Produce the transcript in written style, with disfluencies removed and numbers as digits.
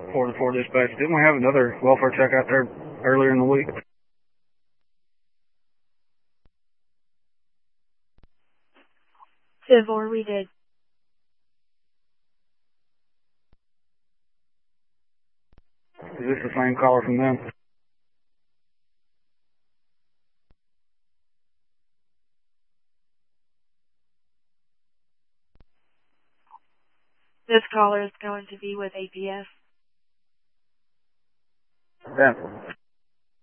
for the 4 dispatch. Didn't we have another welfare check out there earlier in the week? Civor, we did. Is this the same caller from them? This caller is going to be with APS. Yeah.